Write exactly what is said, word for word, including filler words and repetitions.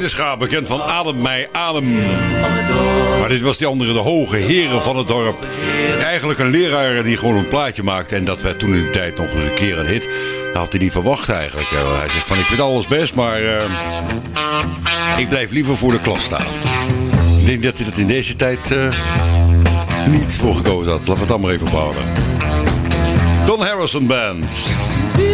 Peter Schaap, bekend van Adem mij adem. Maar dit was die andere, de hoge heren van het dorp. Eigenlijk een leraar die gewoon een plaatje maakte. En dat werd toen in de tijd nog eens een keer een hit. Dat had hij niet verwacht eigenlijk. Hij zegt van, ik vind alles best, maar uh, ik blijf liever voor de klas staan. Ik denk dat hij dat in deze tijd uh, niet voor gekozen had. Laten we het dan maar even bouwen. Don Harrison Band.